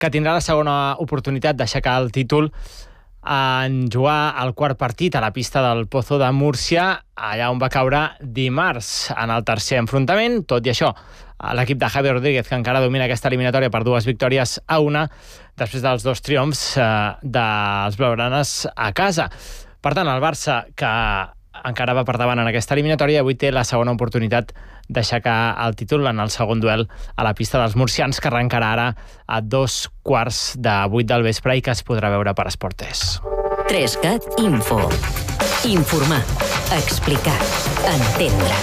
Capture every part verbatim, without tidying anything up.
que tindrà la segona oportunitat d'aixecar el títol en jugar el quart partit a la pista del Pozo de Múrcia, allà on va caure dimarts en el tercer enfrontament. Tot i això, l'equip de Javi Rodríguez, que encara domina aquesta eliminatòria per dues victòries a una, després dels dos triomfs eh, dels blaugranes a casa. Per tant, el Barça, que encara va per davant en aquesta eliminatòria, avui té la segona oportunitat d'aixecar el títol en el segon duel a la pista dels murcians, que arrencarà ara a dos quarts de vuit del vespre i que es podrà veure per Esportes. tres cat Info. Informar, explicar, entendre.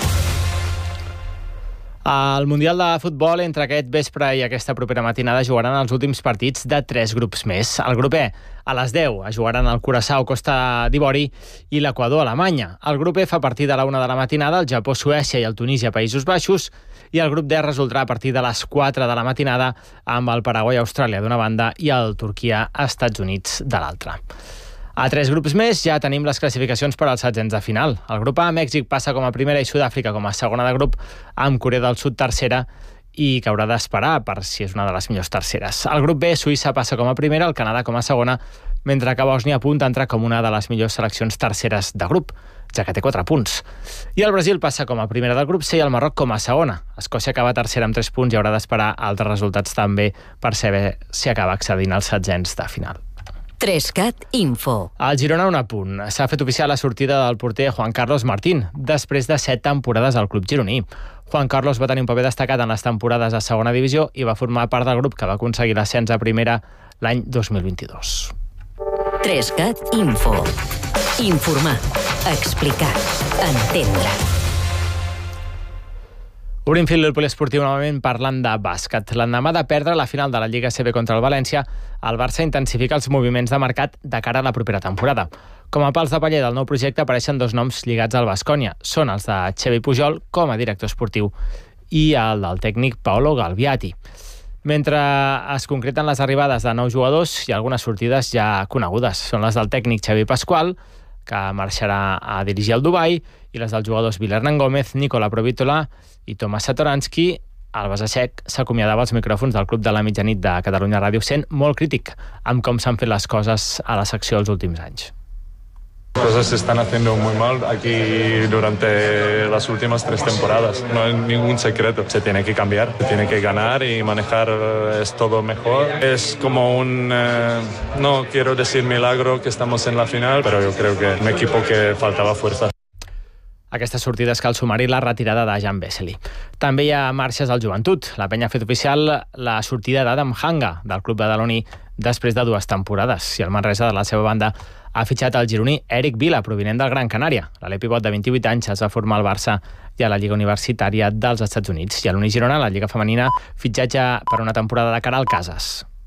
Al Mundial de Futbol, entre aquest vespre i aquesta propera matinada, jugaran els últims partits de tres grups més. El grup E, a les deu, es jugaran el Curaçao, Costa d'Ivori i l'Equador, Alemanya. El grup F, a partir de la una de la matinada, el Japó, Suècia i el Tunísia, Països Baixos. I el grup D resoldrà a partir de les quatre de la matinada amb el Paraguai, Austràlia d'una banda i el Turquia, Estats Units de l'altra. A tres grups més ja tenim les classificacions per als setzents de final. El grup A, Mèxic passa com a primera i Sud-àfrica com a segona de grup, amb Corea del Sud tercera i que haurà d'esperar per si és una de les millors terceres. El grup B, Suïssa passa com a primera, el Canadà com a segona, mentre que Bòsnia apunta a entrar com una de les millors seleccions terceres de grup, ja que té quatre punts. I el Brasil passa com a primera del grup C i el Marroc com a segona. Escòcia acaba tercera amb tres punts i haurà d'esperar altres resultats també per saber si acaba accedint als setzents de final. tres cat Info. El Girona un apunt. S'ha fet oficial la sortida del porter Juan Carlos Martín, després de set temporades al club gironí. Juan Carlos va tenir un paper destacat en les temporades a segona divisió i va formar part del grup que va aconseguir l'ascens a primera l'any dos mil vint-i-dos. tres cat Info. Informar, explicar, entendre. Obrim fil del poliesportiu novament parlant de bàsquet. L'endemà de perdre la final de la Lliga A C B contra el València, el Barça intensifica els moviments de mercat de cara a la propera temporada. Com a pals de paller del nou projecte apareixen dos noms lligats al Baskonia. Són els de Xevi Pujol com a director esportiu i el del tècnic Paolo Galviati. Mentre es concreten les arribades de nous jugadors i algunes sortides ja conegudes. Són les del tècnic Xavi Pasqual, que marxarà a dirigir el Dubai, i les dels jugadors Vil Hernán Gómez, Nicola Provítola i Tomàs Satoranski. El Basasec s'acomiadava als micròfons del Club de la Mitjanit de Catalunya Ràdio, sent molt crític amb com s'han fet les coses a la secció els últims anys. Cosas se están haciendo muy mal aquí durante las últimas tres temporadas. No hay ningún secreto. Se tiene que cambiar, se tiene que ganar y manejar es todo mejor. Es como un, eh, no quiero decir milagro que estamos en la final, pero yo creo que un equipo que faltaba fuerza. Aquestes sortides cal sumar-hi la retirada de Jan Vesely. També hi ha marxes al joventut. La penya ha fet oficial la sortida d'Adam Hanga del club badaloní després de dues temporades. I el Manresa, de la seva banda, ha fitxat el gironí Eric Vila, provinent del Gran Canària. L'Ale Pivot, de vint-i-vuit anys, es va formar al Barça i a la Lliga Universitària dels Estats Units. I a l'Uni Girona, la Lliga Femenina, fitxatge per una temporada de cara al Casas.